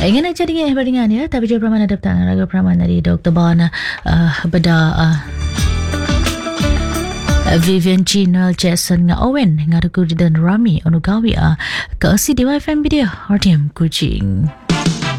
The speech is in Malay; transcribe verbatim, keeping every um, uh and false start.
Ingin aja dengan dengan ya, tapi juga peraman ada petang raga peraman dari Doktor Bana uh, beda uh, Vivian Chinel Jason nga Owen nga Rudi dan Rami Onugawi uh, ke si di Y F M video R T M Kuching.